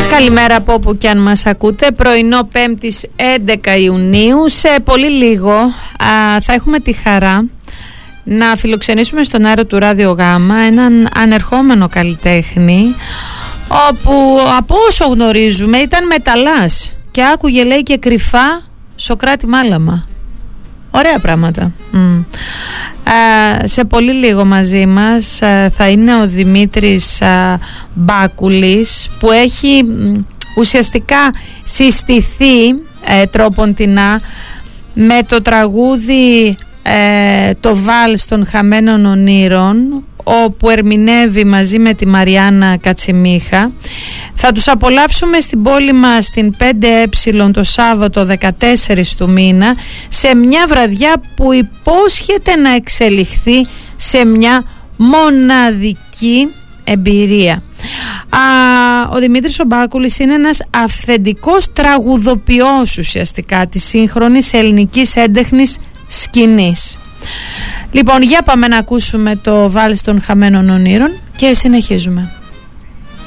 Καλημέρα από όπου και αν μας ακούτε. Πρωινό 5ης 11 Ιουνίου. Σε πολύ λίγο θα έχουμε τη χαρά να φιλοξενήσουμε στον αέρα του Ράδιο Γάμα έναν ανερχόμενο καλλιτέχνη, όπου από όσο γνωρίζουμε ήταν μεταλλάς και άκουγε, λέει, και κρυφά Σωκράτη Μάλαμα. Ωραία πράγματα. Σε πολύ λίγο μαζί μας θα είναι ο Δημήτρης Μπάκουλης, που έχει ουσιαστικά συστηθεί τρόποντινά με το τραγούδι το Βάλς των Χαμένων Ονείρων, όπου ερμηνεύει μαζί με τη Μαριάννα Κατσιμίχα. Θα τους απολαύσουμε στην πόλη μας στην 5Ε το Σάββατο 14 του μήνα, σε μια βραδιά που υπόσχεται να εξελιχθεί σε μια μοναδική εμπειρία. Ο Δημήτρης Μπάκουλης είναι ένας αυθεντικός τραγουδοποιός ουσιαστικά της σύγχρονης ελληνικής έντεχνης σκηνής. Λοιπόν, για πάμε να ακούσουμε το Βάλς των Χαμένων Ονείρων και συνεχίζουμε.